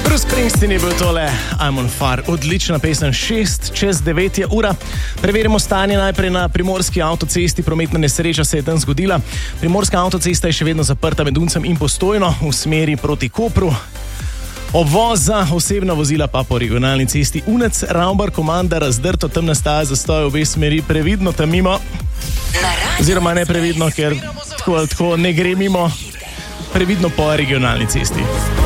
Bruce Springsteen je bil tole, I'm on fire, odlična pesem, 6:06 je ura. Preverimo stanje najprej na primorski avtocesti, prometna nesreča se je tam zgodila. Primorska avtocesta je še vedno zaprta med Uncem in Postojno v smeri proti Kopru. Obvoz za osebna vozila pa po regionalni cesti Unec, Ravbar, Komanda, razdrto, tam nastaja zastoj v obe smeri, previdno tam mimo. Oziroma ne previdno, ker tako ne gre mimo, previdno po regionalni cesti.